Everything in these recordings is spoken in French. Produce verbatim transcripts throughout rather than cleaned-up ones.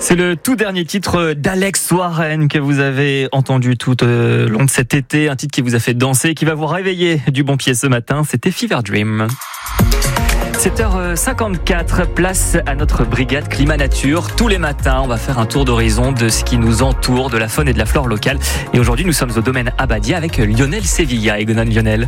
C'est le tout dernier titre d'Alex Warren que vous avez entendu tout au long de cet été. Un titre qui vous a fait danser, qui va vous réveiller du bon pied ce matin. C'était Fever Dream. sept heures cinquante-quatre, place à notre brigade Climat Nature. Tous les matins, on va faire un tour d'horizon de ce qui nous entoure, de la faune et de la flore locale. Et aujourd'hui, nous sommes au domaine Abadia avec Lionel Sevilla. Et Gonan Lionel.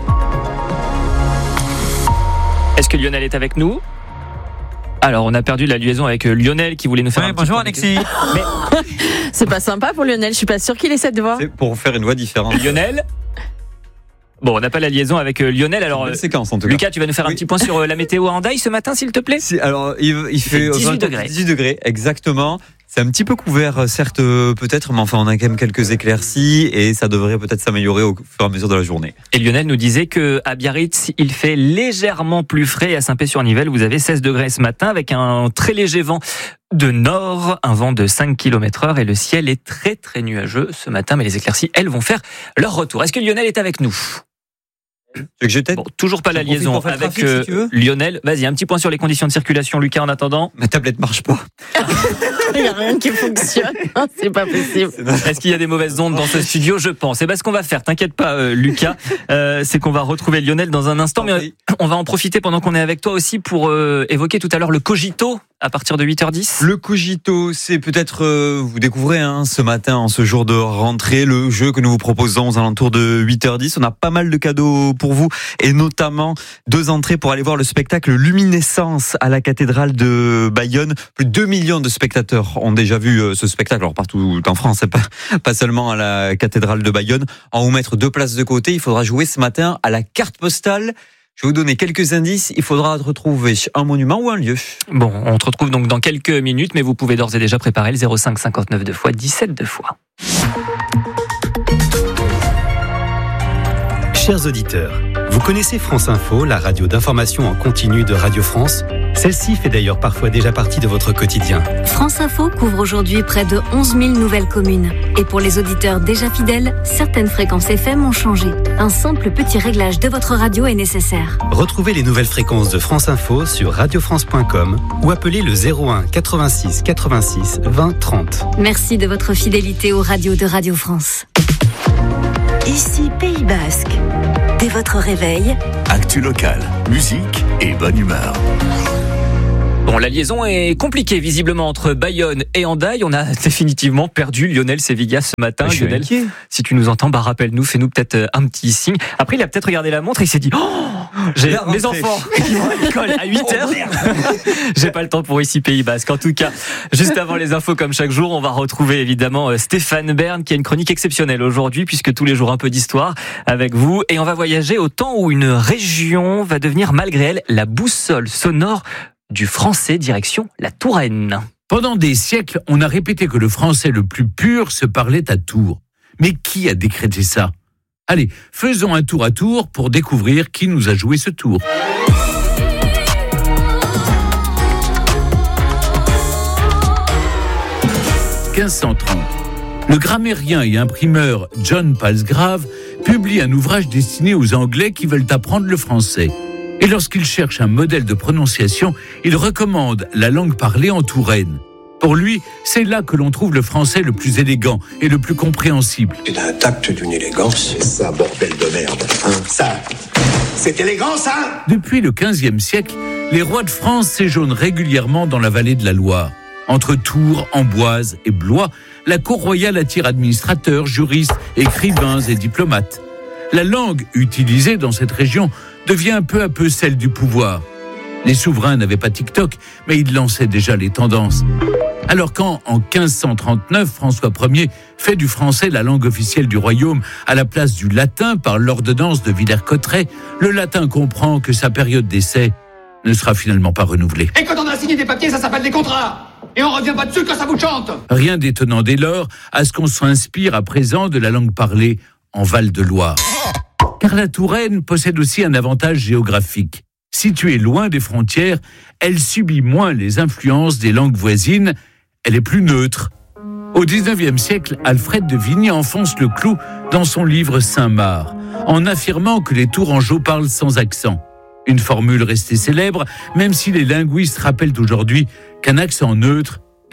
Est-ce que Lionel est avec nous ? Alors, on a perdu la liaison avec Lionel qui voulait nous faire ouais, un bonjour petit Alexis. Mais... C'est pas sympa pour Lionel, je suis pas sûre qu'il ait cette voix. C'est pour faire une voix différente. Lionel ? Bon, on n'a pas la liaison avec Lionel. Alors, belle séquence, en tout cas. Lucas, tu vas nous faire un oui. petit point sur la météo à Hendaye ce matin, s'il te plaît ? Si, alors, il, il fait dix-huit degrés. dix-huit degrés, exactement. C'est un petit peu couvert, certes, peut-être, mais enfin, on a quand même quelques éclaircies et ça devrait peut-être s'améliorer au fur et à mesure de la journée. Et Lionel nous disait qu'à Biarritz, il fait légèrement plus frais. Et à Saint-Pé-sur-Nivelle, vous avez seize degrés ce matin avec un très léger vent de nord, un vent de cinq kilomètres heure et le ciel est très très nuageux ce matin. Mais les éclaircies, elles, vont faire leur retour. Est-ce que Lionel est avec nous ? Tu veux que je t'aide ? Bon, toujours pas la liaison avec trafic, euh, si tu veux. Lionel. Vas-y, un petit point sur les conditions de circulation, Lucas, en attendant. Ma tablette marche pas. Il n'y a rien qui fonctionne, c'est pas possible. Est-ce qu'il y a des mauvaises ondes dans ce studio ? Je pense. Et bien, ce qu'on va faire, t'inquiète pas, euh, Lucas, euh, c'est qu'on va retrouver Lionel dans un instant. Mais euh, on va en profiter pendant qu'on est avec toi aussi pour euh, évoquer tout à l'heure le cogito à partir de huit heures dix. Le cogito, c'est peut-être, euh, vous découvrez hein, ce matin, en ce jour de rentrée, le jeu que nous vous proposons aux alentours de huit heures dix. On a pas mal de cadeaux pour vous et notamment deux entrées pour aller voir le spectacle Luminescence à la cathédrale de Bayonne. Plus de deux millions de spectateurs ont déjà vu ce spectacle, alors partout en France, pas, pas seulement à la cathédrale de Bayonne. En vous mettre deux places de côté, il faudra jouer ce matin à la carte postale. Je vais vous donner quelques indices. Il faudra retrouver un monument ou un lieu. Bon, on te retrouve donc dans quelques minutes, mais vous pouvez d'ores et déjà préparer le zéro cinq cinquante-neuf deux fois dix-sept deux fois. Chers auditeurs, vous connaissez France Info, la radio d'information en continu de Radio France ? Celle-ci fait d'ailleurs parfois déjà partie de votre quotidien. France Info couvre aujourd'hui près de onze mille nouvelles communes. Et pour les auditeurs déjà fidèles, certaines fréquences F M ont changé. Un simple petit réglage de votre radio est nécessaire. Retrouvez les nouvelles fréquences de France Info sur radio france point com ou appelez le zéro un quatre-vingt-six quatre-vingt-six vingt trente. Merci de votre fidélité aux radios de Radio France. Ici Pays Basque. Dès votre réveil, actu local, musique et bonne humeur. Bon, la liaison est compliquée visiblement entre Bayonne et Hendaye. On a définitivement perdu Lionel Sevilla ce matin. Je suis Lionel, inquiet. si tu nous entends, bah rappelle-nous, fais-nous peut-être un petit signe. Après, il a peut-être regardé la montre et il s'est dit oh, j'ai La mes rentrée. enfants qui vont à l'école à huit heures. J'ai pas le temps pour ici Pays Basque. En tout cas, juste avant les infos comme chaque jour, on va retrouver évidemment Stéphane Bern qui a une chronique exceptionnelle aujourd'hui puisque tous les jours un peu d'histoire avec vous et on va voyager au temps où une région va devenir malgré elle la boussole sonore du français direction la Touraine. Pendant des siècles, on a répété que le français le plus pur se parlait à Tours. Mais qui a décrété ça ? Allez, faisons un tour à Tours pour découvrir qui nous a joué ce tour. quinze cent trente. Le grammairien et imprimeur John Palsgrave publie un ouvrage destiné aux Anglais qui veulent apprendre le français. Et lorsqu'il cherche un modèle de prononciation, il recommande la langue parlée en Touraine. Pour lui, c'est là que l'on trouve le français le plus élégant et le plus compréhensible. C'est un tact d'une élégance. C'est ça, bordel de merde. Hein, ça, c'est élégant, ça ? Depuis le quinzième siècle, les rois de France séjournent régulièrement dans la vallée de la Loire. Entre Tours, Amboise et Blois, la cour royale attire administrateurs, juristes, écrivains et diplomates. La langue utilisée dans cette région devient peu à peu celle du pouvoir. Les souverains n'avaient pas TikTok, mais ils lançaient déjà les tendances. Alors quand, en quinze cent trente-neuf, François Ier fait du français la langue officielle du royaume à la place du latin par l'ordonnance de Villers-Cotterêts, le latin comprend que sa période d'essai ne sera finalement pas renouvelée. Et quand on a signé des papiers, ça s'appelle des contrats. Et on revient pas dessus quand ça vous chante. Rien d'étonnant dès lors à ce qu'on s'inspire à présent de la langue parlée en Val-de-Loire. Car la Touraine possède aussi un avantage géographique. Située loin des frontières, elle subit moins les influences des langues voisines, elle est plus neutre. Au dix-neuvième siècle, Alfred de Vigny enfonce le clou dans son livre Saint-Marc, en affirmant que les Tourangeaux parlent sans accent. Une formule restée célèbre, même si les linguistes rappellent aujourd'hui qu'un accent neutre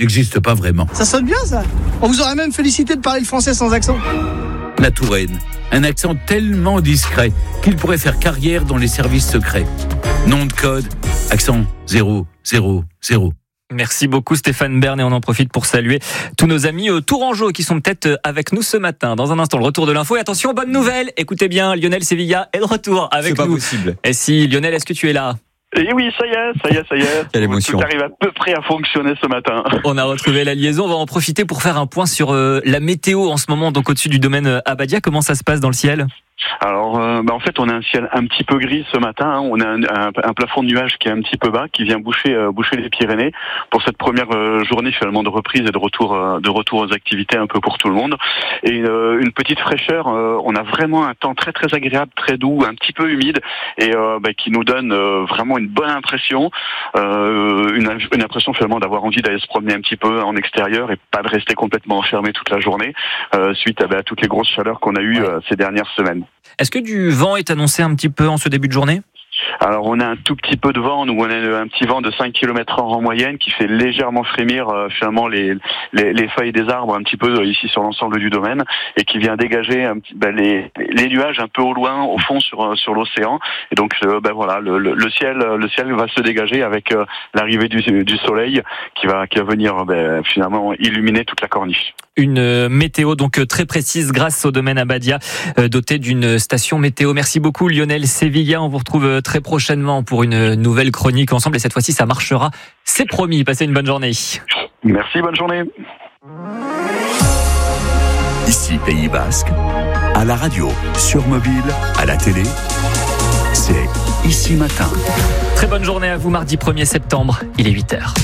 n'existe pas vraiment. Ça sonne bien ça. On vous aurait même félicité de parler le français sans accent. La Touraine, un accent tellement discret qu'il pourrait faire carrière dans les services secrets. Nom de code, accent zéro zéro zéro. Merci beaucoup Stéphane Bern et on en profite pour saluer tous nos amis tourangeaux qui sont peut-être avec nous ce matin. Dans un instant, le retour de l'info. Et attention, bonne nouvelle, écoutez bien, Lionel Sevilla est de retour avec C'est nous. C'est pas possible. Et si, Lionel, est-ce que tu es là ? Et oui, ça y est, ça y est, ça y est. Quelle émotion. Tout arrive à peu près à fonctionner ce matin. On a retrouvé la liaison, on va en profiter pour faire un point sur euh, la météo en ce moment, donc au-dessus du domaine Abadia. Comment ça se passe dans le ciel ? Alors, euh, bah en fait, on a un ciel un petit peu gris ce matin. Hein. On a un, un, un plafond de nuages qui est un petit peu bas, qui vient boucher, euh, boucher les Pyrénées pour cette première euh, journée finalement de reprise et de retour, euh, de retour aux activités un peu pour tout le monde. Et euh, une petite fraîcheur. Euh, on a vraiment un temps très très agréable, très doux, un petit peu humide et euh, bah, qui nous donne euh, vraiment une bonne impression, euh, une, une impression finalement d'avoir envie d'aller se promener un petit peu en extérieur et pas de rester complètement enfermé toute la journée euh, suite à, bah, à toutes les grosses chaleurs qu'on a eues euh, ces dernières semaines. Est-ce que du vent est annoncé un petit peu en ce début de journée ? Alors on a un tout petit peu de vent, nous on a un petit vent de cinq kilomètres heure en moyenne qui fait légèrement frémir euh, finalement les, les les feuilles des arbres un petit peu euh, ici sur l'ensemble du domaine et qui vient dégager un petit, ben, les les nuages un peu au loin au fond sur sur l'océan et donc euh, ben voilà le, le, le ciel le ciel va se dégager avec euh, l'arrivée du, du soleil qui va qui va venir ben, finalement illuminer toute la corniche. Une météo donc très précise grâce au domaine Abadia, euh, doté d'une station météo. Merci beaucoup Lionel Sevilla. On vous retrouve très prochainement pour une nouvelle chronique ensemble et cette fois-ci ça marchera. C'est promis. Passez une bonne journée. Merci, bonne journée. Ici Pays Basque, à la radio, sur mobile, à la télé, c'est Ici Matin. Très bonne journée à vous, mardi premier septembre, il est huit heures.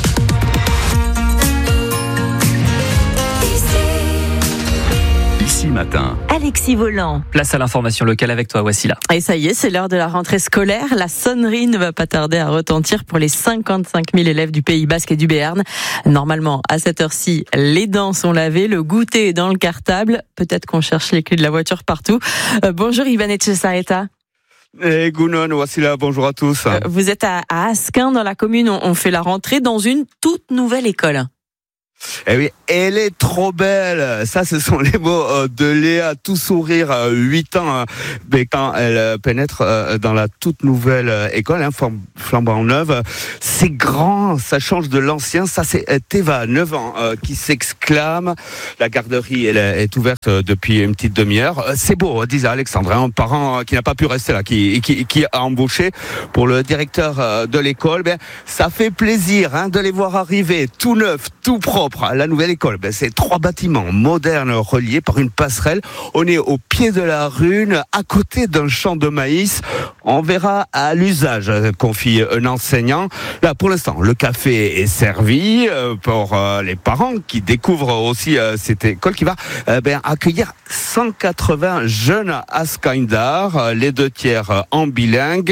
Ici Matin. Alexis Volant. Place à l'information locale avec toi, Wassila. Et ça y est, c'est l'heure de la rentrée scolaire. La sonnerie ne va pas tarder à retentir pour les cinquante-cinq mille élèves du Pays Basque et du Béarn. Normalement, à cette heure-ci, les dents sont lavées, le goûter est dans le cartable. Peut-être qu'on cherche les clés de la voiture partout. Euh, bonjour Ivan Etchesareta. Eh, Gounon, Wassila, bonjour à tous. Euh, vous êtes à, à Asquin, dans la commune. On, on fait la rentrée dans une toute nouvelle école. Eh oui, elle est trop belle. Ça, ce sont les mots de Léa, tout sourire, huit ans, mais quand elle pénètre dans la toute nouvelle école, hein, flambant neuve. C'est grand, ça change de l'ancien. Ça, c'est Théva, neuf ans, qui s'exclame. La garderie, elle est ouverte depuis une petite demi-heure. C'est beau, disait Alexandre, un parent qui n'a pas pu rester là, qui, qui, qui a embauché pour le directeur de l'école. Ben, ça fait plaisir, hein, de les voir arriver, tout neuf, tout propre. La nouvelle école, ben c'est trois bâtiments modernes reliés par une passerelle. On est au pied de la Rune, à côté d'un champ de maïs. On verra à l'usage, confie un enseignant. Là, pour l'instant, le café est servi pour les parents qui découvrent aussi cette école qui va ben, accueillir cent quatre-vingts jeunes ascaïndars, les deux tiers en bilingue.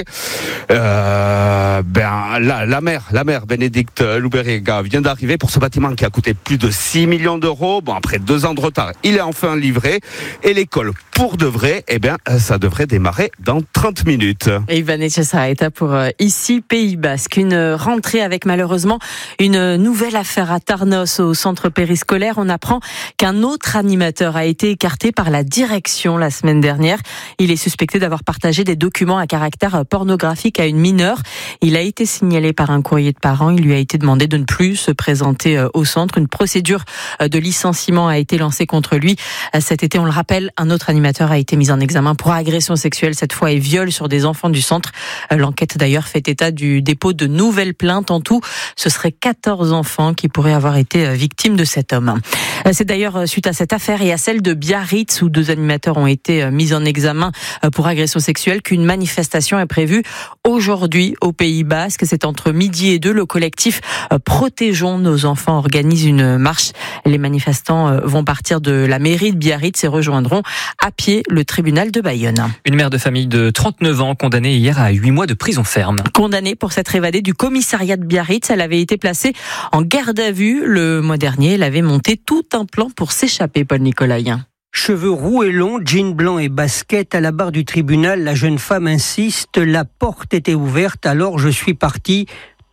Euh, ben, la, la mère, la mère Bénédicte Louberiga vient d'arriver pour ce bâtiment qui a coûté plus de six millions d'euros. Bon, après deux ans de retard, il est enfin livré. Et l'école, pour de vrai, eh bien, ça devrait démarrer dans trente minutes. Et Ivan Etchesareta pour euh, Ici Pays Basque. Une rentrée avec malheureusement une nouvelle affaire à Tarnos au centre périscolaire. On apprend qu'un autre animateur a été écarté par la direction la semaine dernière. Il est suspecté d'avoir partagé des documents à caractère pornographique à une mineure. Il a été signalé par un courrier de parents. Il lui a été demandé de ne plus se présenter au centre. Une procédure de licenciement a été lancée contre lui. Cet été, on le rappelle, un autre animateur a été mis en examen pour agression sexuelle, cette fois, et viol sur des enfants du centre. L'enquête, d'ailleurs, fait état du dépôt de nouvelles plaintes. En tout, ce seraient quatorze enfants qui pourraient avoir été victimes de cet homme. C'est d'ailleurs suite à cette affaire et à celle de Biarritz, où deux animateurs ont été mis en examen pour agression sexuelle, qu'une manifestation est prévue aujourd'hui au Pays Basque. C'est entre midi et deux. Le collectif Protégeons nos enfants organise une marche. Les manifestants vont partir de la mairie de Biarritz et rejoindront à pied le tribunal de Bayonne. Une mère de famille de trente-neuf ans condamnée hier à huit mois de prison ferme. Condamnée pour s'être évadée du commissariat de Biarritz. Elle avait été placée en garde à vue le mois dernier. Elle avait monté tout un plan pour s'échapper, Paul Nicolaïen. Cheveux roux et longs, jean blanc et basket, à la barre du tribunal, la jeune femme insiste, la porte était ouverte, alors je suis parti.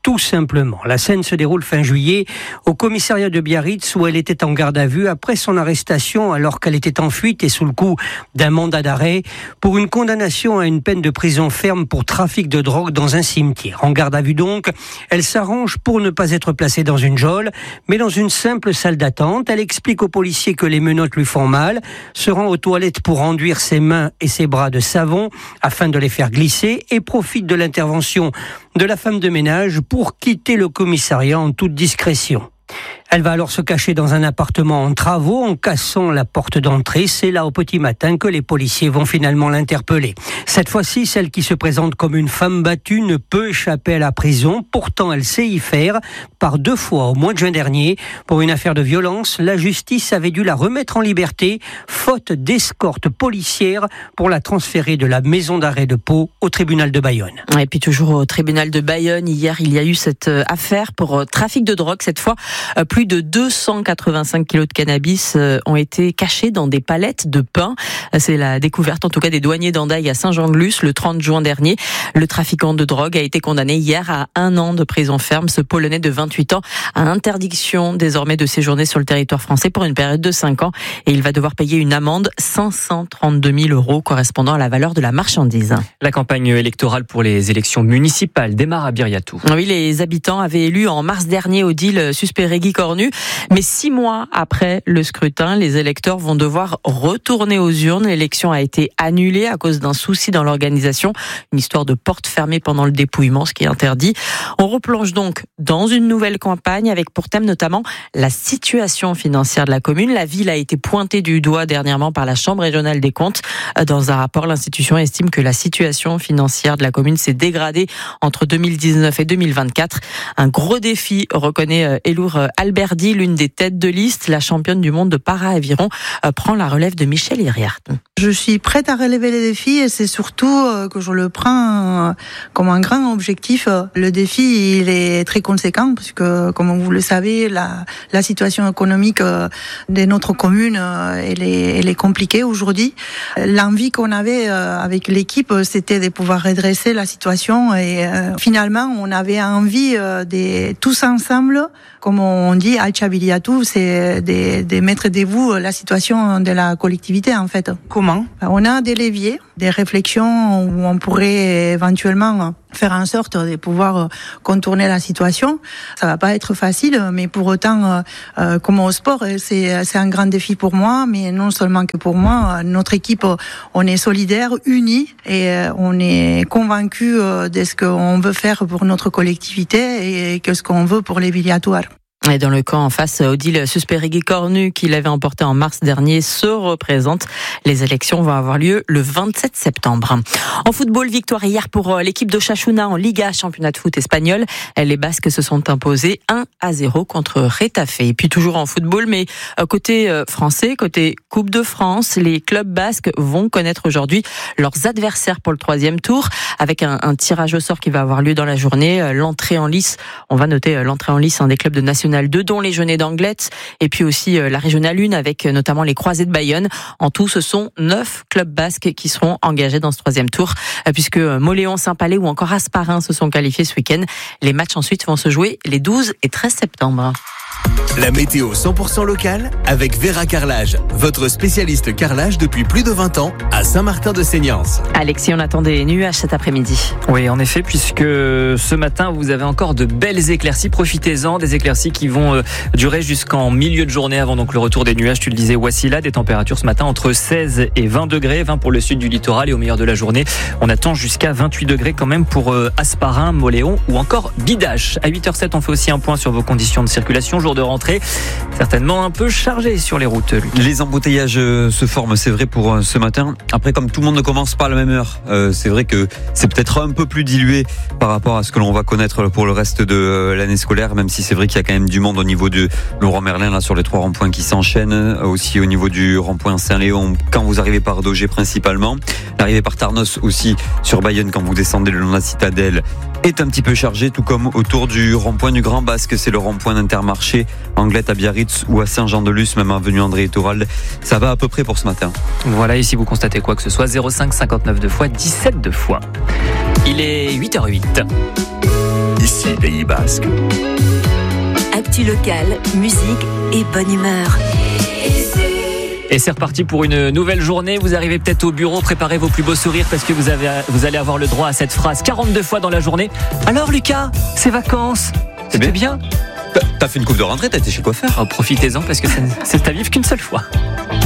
tout simplement. La scène se déroule fin juillet au commissariat de Biarritz où elle était en garde à vue après son arrestation alors qu'elle était en fuite et sous le coup d'un mandat d'arrêt pour une condamnation à une peine de prison ferme pour trafic de drogue dans un cimetière. En garde à vue donc, elle s'arrange pour ne pas être placée dans une geôle mais dans une simple salle d'attente. Elle explique aux policiers que les menottes lui font mal, se rend aux toilettes pour enduire ses mains et ses bras de savon afin de les faire glisser et profite de l'intervention de la femme de ménage pour quitter le commissariat en toute discrétion. Elle va alors se cacher dans un appartement en travaux en cassant la porte d'entrée. C'est là au petit matin que les policiers vont finalement l'interpeller. Cette fois-ci, celle qui se présente comme une femme battue ne peut échapper à la prison. Pourtant, elle sait y faire. Par deux fois au mois de juin dernier, pour une affaire de violence, la justice avait dû la remettre en liberté, faute d'escorte policière pour la transférer de la maison d'arrêt de Pau au tribunal de Bayonne. Et puis toujours au tribunal de Bayonne, hier, il y a eu cette affaire pour trafic de drogue. Cette fois, plus de deux cent quatre-vingt-cinq kilos de cannabis ont été cachés dans des palettes de pain. C'est la découverte, en tout cas, des douaniers d'Andaille à Saint-Jean-de-Luz le trente juin dernier. Le trafiquant de drogue a été condamné hier à un an de prison ferme. Ce Polonais de vingt-huit ans a interdiction désormais de séjourner sur le territoire français pour une période de cinq ans et il va devoir payer une amende cinq cent trente-deux mille euros correspondant à la valeur de la marchandise. La campagne électorale pour les élections municipales démarre à Biriatou. Oui, les habitants avaient élu en mars dernier Odile Suspérégui-Cornu. Mais six mois après le scrutin, les électeurs vont devoir retourner aux urnes. L'élection a été annulée à cause d'un souci dans l'organisation. Une histoire de porte fermée pendant le dépouillement, ce qui est interdit. On replonge donc dans une nouvelle campagne avec pour thème notamment la situation financière de la commune. La ville a été pointée du doigt dernièrement par la Chambre régionale des comptes. Dans un rapport, l'institution estime que la situation financière de la commune s'est dégradée entre deux mille dix-neuf et deux mille vingt-quatre. Un gros défi, reconnaît Elour Albert, l'une des têtes de liste, la championne du monde de para-aviron, prend la relève de Michel Iriart. Je suis prête à relever les défis et c'est surtout que je le prends comme un grand objectif. Le défi, il est très conséquent parce que, comme vous le savez, la, la situation économique de notre commune, elle est, elle est compliquée aujourd'hui. L'envie qu'on avait avec l'équipe, c'était de pouvoir redresser la situation et finalement, on avait envie de tous ensemble, comme on dit, Alcha Biriatou, c'est de, de mettre debout la situation de la collectivité, en fait. Comment? On a des leviers, des réflexions où on pourrait éventuellement faire en sorte de pouvoir contourner la situation. Ça va pas être facile, mais pour autant, euh, comme au sport, c'est, c'est un grand défi pour moi, mais non seulement que pour moi. Notre équipe, on est solidaires, unis, et on est convaincus de ce qu'on veut faire pour notre collectivité et que ce qu'on veut pour les Biriatoires. Et dans le camp en face, Odile Suspérégui-Cornu, qui l'avait emporté en mars dernier, se représente. Les élections vont avoir lieu le vingt-sept septembre. En football, victoire hier pour l'équipe d'Osasuna en Liga, championnat de foot espagnol. Les Basques se sont imposés un à zéro contre Retafe. Et puis toujours en football, mais côté français, côté Coupe de France, les clubs basques vont connaître aujourd'hui leurs adversaires pour le troisième tour, avec un, un tirage au sort qui va avoir lieu dans la journée. L'entrée en lice, on va noter l'entrée en lice hein, des clubs de National deux, dont les Genêts d'Anglet, et puis aussi la Régionale un avec notamment les Croisés de Bayonne. En tout, ce sont neuf clubs basques qui seront engagés dans ce troisième tour, puisque Moléon, Saint-Palais ou encore Asparin se sont qualifiés ce week-end. Les matchs ensuite vont se jouer les douze et treize septembre. La météo cent pour cent locale avec Vera Carrelage, votre spécialiste carrelage depuis plus de vingt ans à Saint-Martin-de-Seignances. Alexis, on attend des nuages cet après-midi. Oui, en effet, puisque ce matin, vous avez encore de belles éclaircies. Profitez-en, des éclaircies qui vont durer jusqu'en milieu de journée avant donc le retour des nuages. Tu le disais, voici là, des températures ce matin entre seize et vingt degrés, vingt pour le sud du littoral et au meilleur de la journée, on attend jusqu'à vingt-huit degrés quand même pour Asparin, Moléon ou encore Bidache. À huit heures zéro sept, on fait aussi un point sur vos conditions de circulation. Jour de rentrée, certainement un peu chargé sur les routes. Les embouteillages se forment, c'est vrai pour ce matin. Après, comme tout le monde ne commence pas à la même heure, euh, c'est vrai que c'est peut-être un peu plus dilué par rapport à ce que l'on va connaître pour le reste de l'année scolaire, même si c'est vrai qu'il y a quand même du monde au niveau du Leroy Merlin, là, sur les trois ronds-points qui s'enchaînent, aussi au niveau du rond-point Saint-Léon, quand vous arrivez par Daugé principalement. L'arrivée par Tarnos aussi sur Bayonne quand vous descendez le long de la citadelle est un petit peu chargé, tout comme autour du rond-point du Grand Basque, c'est le rond-point d'Intermarché, Anglet à Biarritz ou à Saint-Jean-de-Luz, même avenue André Toral. Ça va à peu près pour ce matin. Voilà, et si vous constatez quoi que ce soit, zéro cinq cinquante-neuf deux fois, dix-sept deux fois. Il est huit heures zéro huit. Ici Pays Basque. Actu locale, musique et bonne humeur. Et c'est reparti pour une nouvelle journée. Vous arrivez peut-être au bureau, préparez vos plus beaux sourires parce que vous, avez, vous allez avoir le droit à cette phrase quarante-deux fois dans la journée. Alors Lucas, ces vacances, c'était bien, bien T'as fait une coupe de rentrée, t'as été chez le coiffeur. Oh, profitez-en parce que ça, c'est à vivre qu'une seule fois.